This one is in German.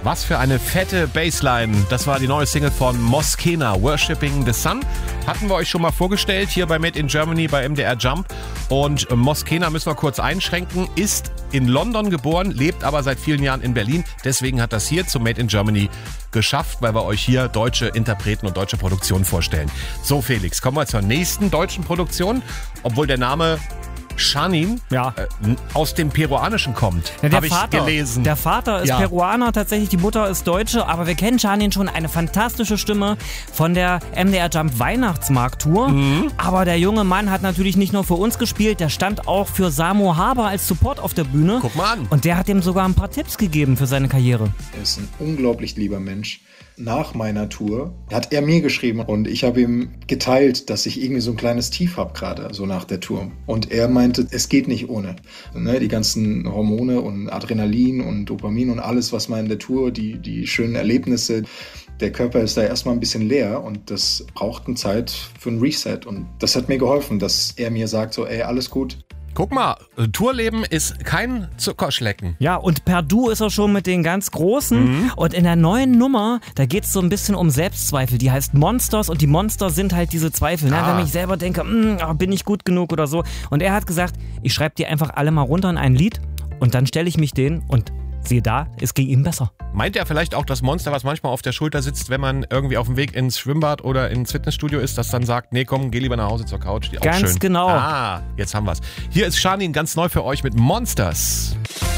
Was für eine fette Bassline. Das war die neue Single von Moskena, Worshipping the Sun. Hatten wir euch schon mal vorgestellt, hier bei Made in Germany, bei MDR Jump. Und Moskena, müssen wir kurz einschränken, ist in London geboren, lebt aber seit vielen Jahren in Berlin. Deswegen hat das hier zum Made in Germany geschafft, weil wir euch hier deutsche Interpreten und deutsche Produktionen vorstellen. So, Felix, kommen wir zur nächsten deutschen Produktion. Obwohl der Name Shanin aus dem Peruanischen kommt, habe ich gelesen. Der Vater ist Peruaner, tatsächlich die Mutter ist Deutsche, aber wir kennen Shanin schon, eine fantastische Stimme von der MDR Jump Weihnachtsmarkt-Tour. Aber der junge Mann hat natürlich nicht nur für uns gespielt, der stand auch für Samo Haber als Support auf der Bühne. Guck mal an. Und der hat ihm sogar ein paar Tipps gegeben für seine Karriere. Er ist ein unglaublich lieber Mensch. Nach meiner Tour hat er mir geschrieben und ich habe ihm geteilt, dass ich irgendwie so ein kleines Tief habe gerade, so nach der Tour. Und er meinte, es geht nicht ohne. Die ganzen Hormone und Adrenalin und Dopamin und alles, was man in der Tour, die schönen Erlebnisse, der Körper ist da erstmal ein bisschen leer und das braucht eine Zeit für ein Reset. Und das hat mir geholfen, dass er mir sagt so, ey, alles gut. Guck mal, Tourleben ist kein Zuckerschlecken. Ja, und per Du ist er schon mit den ganz Großen. Und in der neuen Nummer, da geht es so ein bisschen um Selbstzweifel. Die heißt Monsters und die Monster sind halt diese Zweifel. Ne? Wenn ich selber denke, bin ich gut genug oder so. Und er hat gesagt, ich schreibe die einfach alle mal runter in ein Lied und dann stelle ich mich denen und siehe da, es ging ihm besser. Meint er vielleicht auch das Monster, was manchmal auf der Schulter sitzt, wenn man irgendwie auf dem Weg ins Schwimmbad oder ins Fitnessstudio ist, das dann sagt, nee, komm, geh lieber nach Hause zur Couch. Die auch ganz schön. Genau. Jetzt haben wir's. Hier ist Shanin ganz neu für euch mit Monsters.